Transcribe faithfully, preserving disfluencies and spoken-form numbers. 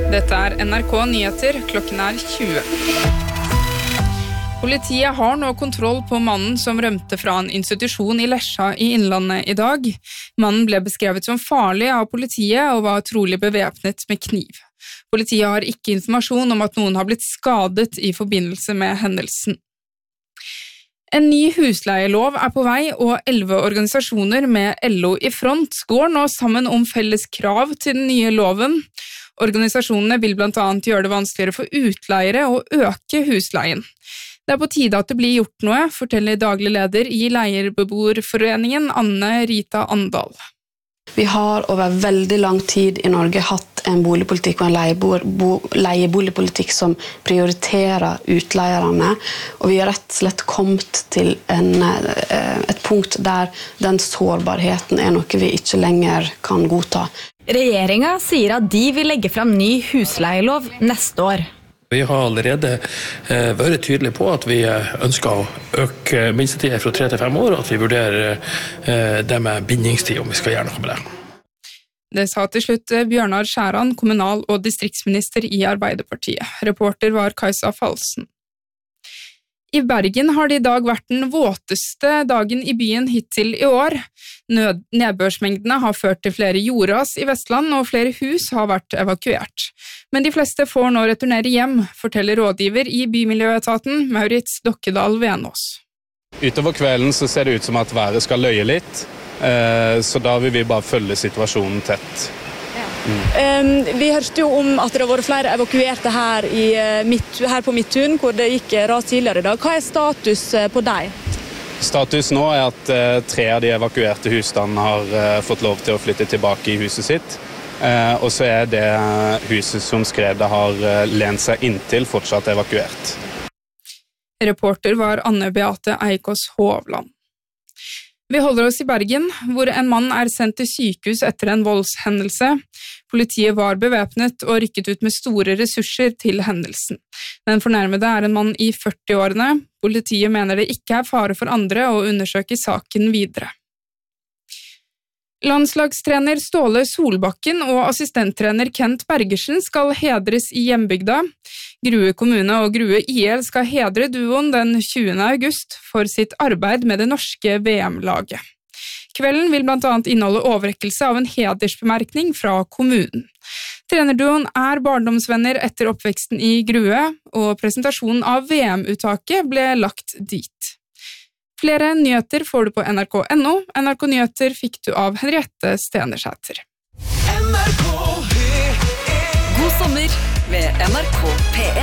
Dette er N R K Nyheter, klokken er tjue. Politiet har nå kontroll på mannen som rømte fra en institusjon i Lesja i Innlandet i dag. Mannen ble beskrevet som farlig av politiet og var trolig bevæpnet med kniv. Politiet har ikke informasjon om at noen har blitt skadet i forbindelse med hendelsen. En ny husleielov er på vei, og elleve organisasjoner med L O i front går nå sammen om felles krav til den nye loven. Organisasjonene vil blant annet gjøre det vanskeligere for utleiere å øke husleien. Det er på tide at det blir gjort noe, forteller daglig leder i Leierbeboerforeningen Anne Rita Andal. Vi har over veldig lang tid i Norge hatt en boligpolitikk og en leieboer, bo, leieboligpolitikk som prioriterer utleierne, og vi har rett og slett kommet til en, et punkt der den sårbarheten er noe vi ikke lenger kan godta. Regjeringen sier at de vil legge frem ny husleielov neste år. Vi har allerede eh, vært tydelige på at vi ønsker å øke minstetiden fra tre til fem år, og at vi vurderer eh, det med bindingstid, om vi skal gjøre noe med det. Det sa til slutt Bjørnar Skjæran, kommunal- og distriktsminister i Arbeiderpartiet. Reporter var Kajsa Falsen. I Bergen har det i dag vært den våteste dagen i byen hittil i år. Nød- nedbørsmengdene har ført til flere jordras i Vestland, og flere hus har vært evakuert. Men de fleste får nå returnere hjem, forteller rådgiver i Bymiljøetaten, Maurits Dokkedal Venås. Utover kvelden så ser det ut som at været skal løye litt, så da vil vi bare følge situasjonen tett. Mm. Um, vi hørte jo om at det har vært flere evakuerte her, i, midt, her på Midtun, hvor det gikk ras tidligere i dag. Hva er status på deg? Status nå er at uh, tre av de evakuerte husstandene har uh, fått lov til å flytte tilbake i huset sitt. Uh, og så er det huset som skredet har uh, lent seg inntil fortsatt evakuert. Reporter var Anne Beate Eikås Hovland. Vi holder oss i Bergen, hvor en mann er sendt til sykehus etter en voldshendelse. Politiet var bevæpnet og rykket ut med store ressurser til hendelsen. Den fornærmede er en mann i førti-årene. Politiet mener det ikke er fare for andre og undersøker saken videre. Landslagstrener Ståle Solbakken og assistenttrener Kent Bergersen skal hedres i hjembygda. Grue kommune og Grue I L skal hedre duoen den tjuende august for sitt arbeid med det norske V M-laget. Kvelden vil blant annet inneholde overrekkelse av en hedersbemerkning fra kommunen. Trenerduoen er barndomsvenner etter oppveksten i Grue, og presentasjonen av V M-uttaket ble lagt dit. Flere nyheter får du på N R K punktum N O. N R K Nyheter fikk du av Henriette Stenersæter. God sommer med N R K P en.